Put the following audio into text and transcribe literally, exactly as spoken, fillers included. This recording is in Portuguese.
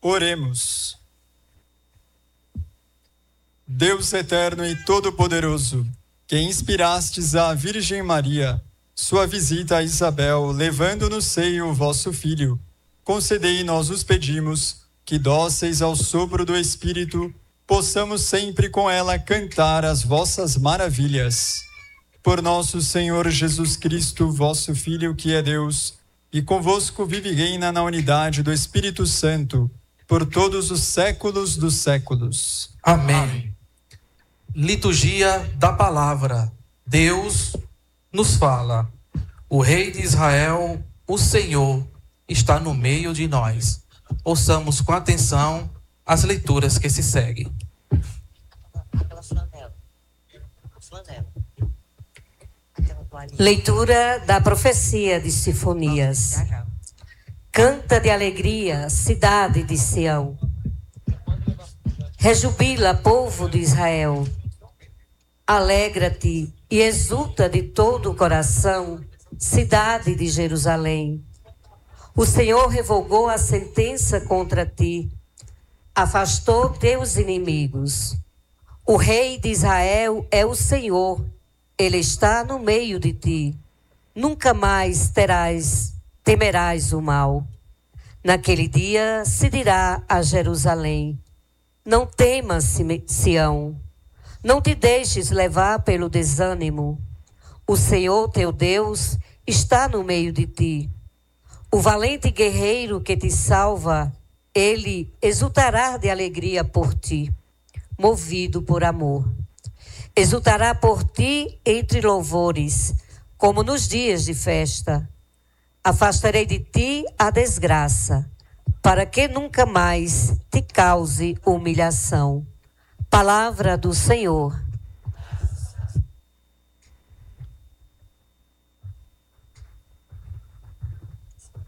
Oremos. Deus eterno e todo-poderoso, que inspirastes à Virgem Maria sua visita a Isabel, levando no seio o vosso Filho, concedei, nós os pedimos, que dóceis ao sopro do Espírito, possamos sempre com ela cantar as vossas maravilhas. Por nosso Senhor Jesus Cristo, vosso Filho, que é Deus, e convosco vive e reina na unidade do Espírito Santo, por todos os séculos dos séculos. Amém. Amém. Liturgia da Palavra. Deus nos fala. O Rei de Israel, o Senhor, está no meio de nós. Ouçamos com atenção as leituras que se seguem. Leitura da profecia de Sofonias. Canta de alegria, cidade de Sião. Rejubila, povo de Israel. Alegra-te e exulta de todo o coração, cidade de Jerusalém. O Senhor revogou a sentença contra ti, afastou teus inimigos. O Rei de Israel é o Senhor, ele está no meio de ti. Nunca mais terás, temerás o mal. Naquele dia se dirá a Jerusalém: não temas, Sião, não te deixes levar pelo desânimo. O Senhor teu Deus está no meio de ti. O valente guerreiro que te salva, ele exultará de alegria por ti, movido por amor. Exultará por ti entre louvores, como nos dias de festa. Afastarei de ti a desgraça, para que nunca mais te cause humilhação. Palavra do Senhor.